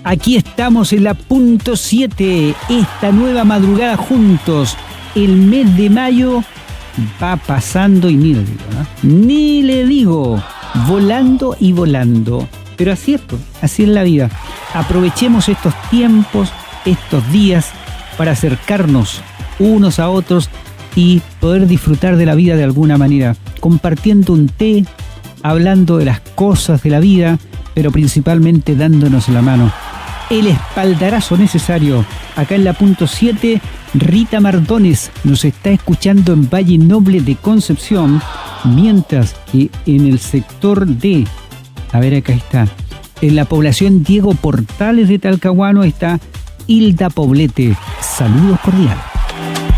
Aquí estamos en la punto 7, esta nueva madrugada juntos. El mes de mayo va pasando y ni le digo, ¿no? Ni le digo, volando y volando. Pero así es, pues, así es la vida. Aprovechemos estos tiempos, estos días, para acercarnos unos a otros y poder disfrutar de la vida de alguna manera, compartiendo un té, hablando de las cosas de la vida, pero principalmente dándonos la mano. El espaldarazo necesario. Acá en la punto 7, Rita Mardones nos está escuchando en Valle Noble de Concepción, mientras que en el sector de, a ver, acá está, en la población Diego Portales de Talcahuano está Hilda Poblete. Saludos cordiales.